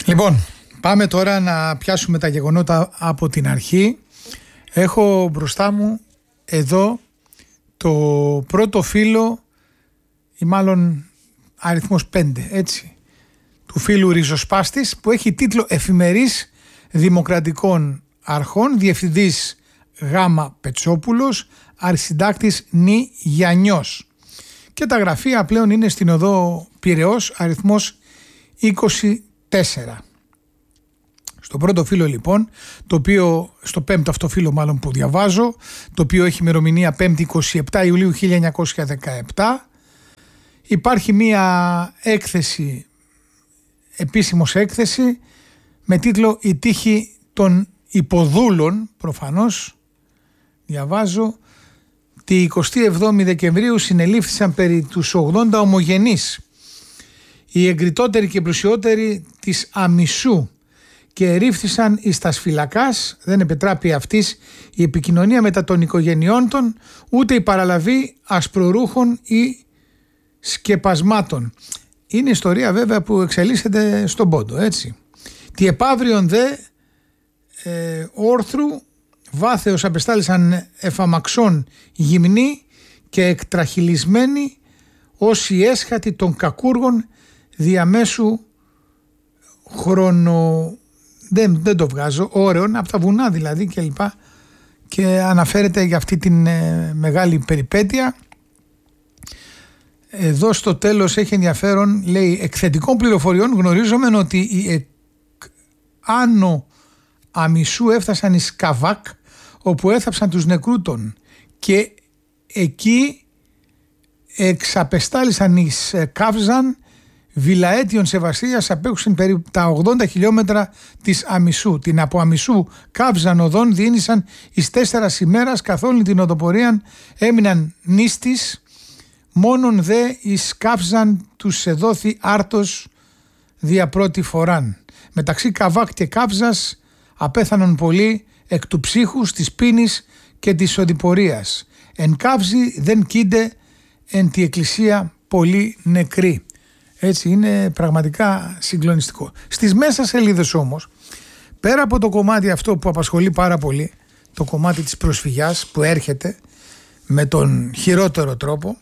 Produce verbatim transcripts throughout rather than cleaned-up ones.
Λοιπόν, πάμε τώρα να πιάσουμε τα γεγονότα από την αρχή. Έχω μπροστά μου εδώ το πρώτο φύλλο, ή μάλλον αριθμός πέντε, έτσι, του φύλλου Ριζοσπάστης, που έχει τίτλο «Εφημερής Δημοκρατικών Αρχών, Διευθυντής Γάμα Πετσόπουλος, Αρχισυντάκτης Νι Γιαννιός». Και τα γραφεία πλέον είναι στην οδό Πειραιώς, αριθμός είκοσι τέσσερα. Στο πρώτο φύλλο λοιπόν, το οποίο, στο πέμπτο αυτό φύλλο μάλλον που διαβάζω, το οποίο έχει ημερομηνία πέμπτη εικοστή εβδόμη Ιουλίου χίλια εννιακόσια δεκαεπτά, υπάρχει μία έκθεση, επίσημος έκθεση, με τίτλο «Η τύχη των υποδούλων», προφανώς, διαβάζω, τη εικοστή εβδόμη Δεκεμβρίου συνελήφθησαν περί τους ογδόντα ομογενείς, οι εγκριτότεροι και πλουσιότεροι της Αμισού, και ερίφθησαν εις τας φυλακάς. Δεν επιτράπει αυτής η επικοινωνία μετά των οικογενειών των, ούτε η παραλαβή ασπρορούχων ή σκεπασμάτων. Είναι ιστορία βέβαια που εξελίσσεται στον πόντο, έτσι. Τι επαύριον δε ε, όρθρου βάθεως απεστάλησαν εφαμαξών γυμνοί και εκτραχυλισμένοι όσοι έσχατοι των κακούργων διαμέσου χρονο... Δεν, δεν το βγάζω, όρεων, από τα βουνά δηλαδή και λοιπά, και αναφέρεται για αυτή την ε, μεγάλη περιπέτεια. Εδώ στο τέλος έχει ενδιαφέρον, λέει, εκθετικών πληροφοριών γνωρίζομαι ότι οι εκ άνω Αμισού έφτασαν εις Καβάκ, όπου έθαψαν τους νεκρούτων, και εκεί εξαπεστάλησαν εις Καύζαν, Βιλαέτιον Σεβασίας, απέχουσαν περίπου τα ογδόντα χιλιόμετρα της Αμισού. Την από Αμισού Καύζαν οδόν διήνυσαν εις τέσσερα ημέρας, καθ' όλη την οδοπορία έμειναν νήστης, μόνον δε εις Καύζαν τους εδόθη άρτος δια πρώτη φοράν. Μεταξύ Καβάκ και Καύζας απέθανον πολλοί εκ του ψύχους, της πίνης και της οδηπορίας. Εν Καύζη δεν κίνται εν τη εκκλησία πολύ νεκροί. Έτσι, είναι πραγματικά συγκλονιστικό. Στις μέσα σελίδες όμως, πέρα από το κομμάτι αυτό που απασχολεί πάρα πολύ, το κομμάτι της προσφυγιάς που έρχεται με τον χειρότερο τρόπο,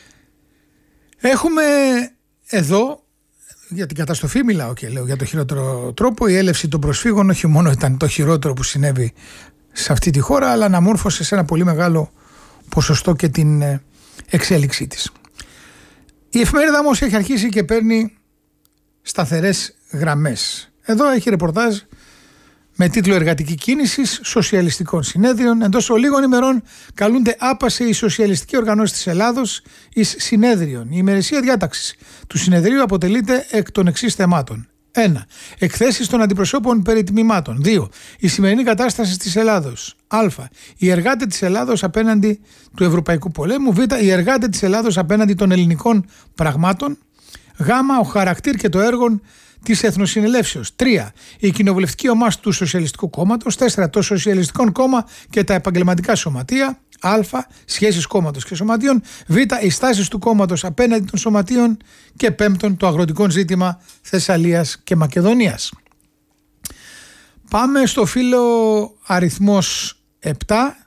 έχουμε εδώ, για την καταστροφή μιλάω και λέω για το χειρότερο τρόπο, η έλευση των προσφύγων όχι μόνο ήταν το χειρότερο που συνέβη σε αυτή τη χώρα, αλλά αναμόρφωσε σε ένα πολύ μεγάλο ποσοστό και την εξέλιξή της. Η εφημερίδα όμως έχει αρχίσει και παίρνει σταθερές γραμμές. Εδώ έχει ρεπορτάζ με τίτλο «Εργατική κίνηση σοσιαλιστικών συνέδριων». Εντός λίγων ημερών καλούνται άπασε οι σοσιαλιστικοί οργανώσεις της Ελλάδος εις συνέδριων. Η ημερησία διάταξης του συνεδρίου αποτελείται εκ των εξής θεμάτων. ένα. Εκθέσεις των αντιπροσώπων περί τμήματων. δύο. Η σημερινή κατάσταση της Ελλάδος. Α. Οι εργάτες της Ελλάδος απέναντι του Ευρωπαϊκού Πολέμου. Β. Οι εργάτες της Ελλάδος απέναντι των ελληνικών πραγμάτων. Γ. Ο χαρακτήρ και το έργο της Εθνοσυνελεύσεως. τρία. Η κοινοβουλευτική ομάδα του Σοσιαλιστικού Κόμματος. τέσσερα. Το Σοσιαλιστικό Κόμμα και τα επαγγελματικά σωματεία. Α. Σχέσεις κόμματος και σωματείων. Β. Οι στάσεις του κόμματος απέναντι των σωματείων. Και πέμπτον, το αγροτικό ζήτημα Θεσσαλίας και Μακεδονίας. Πάμε στο φύλλο αριθμός επτά.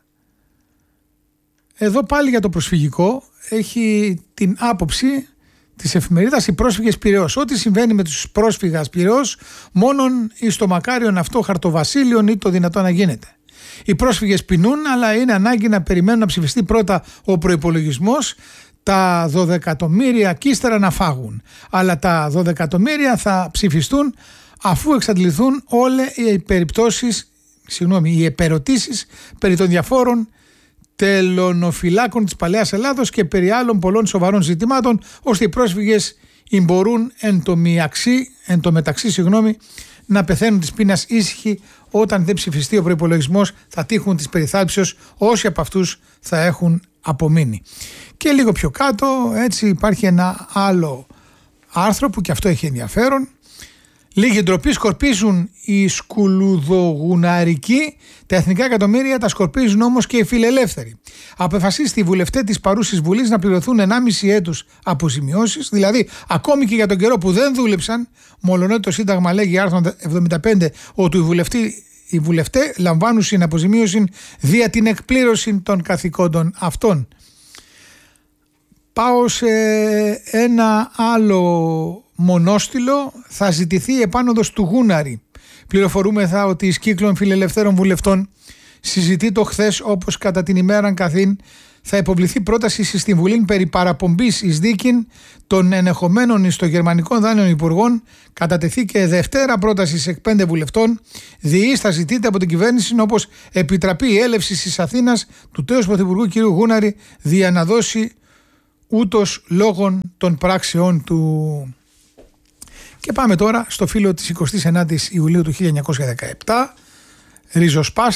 Εδώ πάλι για το προσφυγικό έχει την άποψη της εφημερίδας «Οι πρόσφυγες Πειραιώς». Ό,τι συμβαίνει με τους πρόσφυγες Πειραιώς, μόνον εις το μακάριον αυτό χαρτοβασίλειον ή το δυνατό να γίνεται. Οι πρόσφυγες πεινούν, αλλά είναι ανάγκη να περιμένουν να ψηφιστεί πρώτα ο προϋπολογισμός, τα δωδεκατομμύρια και ύστερα να φάγουν. Αλλά τα δωδεκατομμύρια θα ψηφιστούν αφού εξαντληθούν όλες οι περιπτώσεις, συγγνώμη, οι επερωτήσεις περί των διαφόρων τελωνοφυλάκων της Παλαιάς Ελλάδος και περί άλλων πολλών σοβαρών ζητημάτων, ώστε οι πρόσφυγες μπορούν εν το, μιαξί, εν το μεταξύ συγγνώμη, να πεθαίνουν της πείνας ήσυχοι. Όταν δεν ψηφιστεί ο προϋπολογισμός θα τύχουν της περιθάλψεως όσοι από αυτούς θα έχουν απομείνει. Και λίγο πιο κάτω έτσι υπάρχει ένα άλλο άρθρο που και αυτό έχει ενδιαφέρον. Λίγη ντροπή σκορπίζουν οι σκουλουδογουναρικοί, τα εθνικά εκατομμύρια τα σκορπίζουν όμως και οι φιλελεύθεροι. Απεφασίστη οι βουλευτές της παρούσης Βουλής να πληρωθούν ενάμιση έτους αποζημιώσεις, δηλαδή ακόμη και για τον καιρό που δεν δούλεψαν, μολονότι το Σύνταγμα λέγει άρθρο εβδομήντα πέντε ότι οι βουλευτοί οι βουλευτές λαμβάνουν στην αποζημίωση δια την εκπλήρωση των καθηκόντων αυτών. Πάω σε ένα άλλο μονόστιλο. Θα ζητηθεί η επάνωδος του Γούναρη. Πληροφορούμεθα ότι εις κύκλων φιλελευθέρων βουλευτών συζητεί το χθες, όπως κατά την ημέραν καθήν θα υποβληθεί πρόταση στην Βουλή περί παραπομπής εις δίκην των ενεχομένων εις το γερμανικών δάνειων υπουργών. Κατατεθεί και Δευτέρα πρόταση σε πέντε βουλευτών. Διείς θα ζητείται από την κυβέρνηση όπως επιτραπεί η έλευση της Αθήνας του τέως πρωθυπουργού κ. Γούναρη δια να δώσει ούτως λόγων των πράξεών του. Και πάμε τώρα στο φύλλο της εικοστής ενάτης Ιουλίου του χίλια εννιακόσια δεκαεπτά. Ριζοσπάστη.